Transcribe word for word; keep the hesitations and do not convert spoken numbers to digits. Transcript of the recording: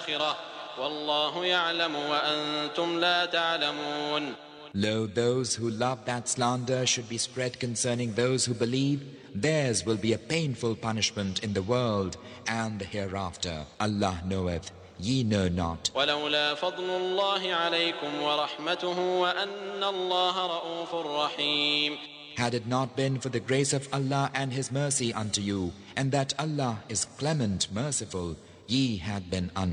الآخرة والله يعلم وأنتم لا تعلمون. Lo, those who love that slander should be spread concerning those who believe. Theirs will be a painful punishment in the world and the hereafter. Allah knoweth, ye know not. ولولا فضل الله عليكم ورحمته وأن الله رؤوف رحيم. Had it not been for the grace of Allah and His mercy unto you, and that Allah is clement, merciful, ye had been un